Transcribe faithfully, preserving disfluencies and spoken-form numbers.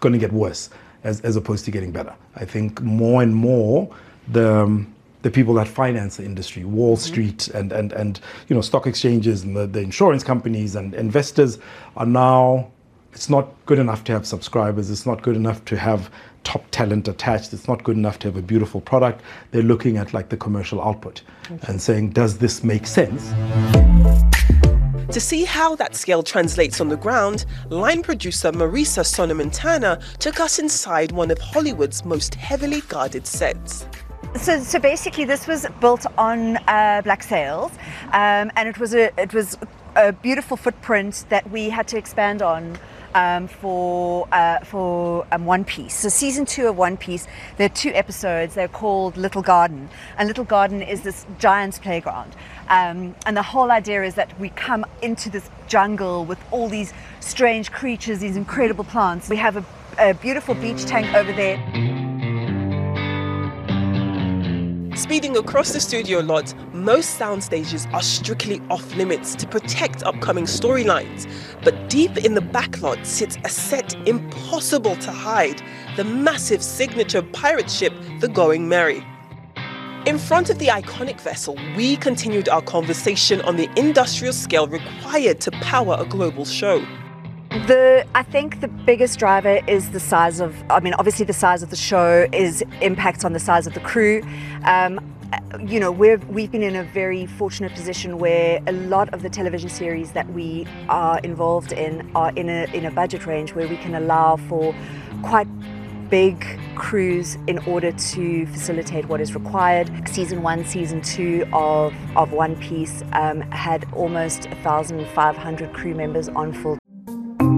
going to get worse as, as opposed to getting better. I think more and more the um, the people that finance the industry, Wall Street and, and, and you know, stock exchanges and the, the insurance companies and investors are now, it's not good enough to have subscribers, it's not good enough to have top talent attached, it's not good enough to have a beautiful product. They're looking at like the commercial output and saying, does this make sense? To see how that scale translates on the ground, line producer Marisa Sonomontana took us inside one of Hollywood's most heavily guarded sets. So, so basically, this was built on uh, black sails, um, and it was a it was a beautiful footprint that we had to expand on um, for uh, for um, One Piece. So season two of One Piece, there are two episodes. They're called Little Garden, and Little Garden is this giant's playground. Um, and the whole idea is that we come into this jungle with all these strange creatures, these incredible plants. We have a, a beautiful beach tank over there. Speeding across the studio lot, most sound stages are strictly off limits to protect upcoming storylines. But deep in the backlot sits a set impossible to hide, the massive signature pirate ship, the Going Merry. In front of the iconic vessel, we continued our conversation on the industrial scale required to power a global show. The, I think the biggest driver is the size of, I mean, obviously the size of the show is impacts on the size of the crew. Um, you know, we've, we've been in a very fortunate position where a lot of the television series that we are involved in are in a, in a budget range where we can allow for quite big crews in order to facilitate what is required. Season one, season two of, of One Piece um, had almost one thousand five hundred crew members on full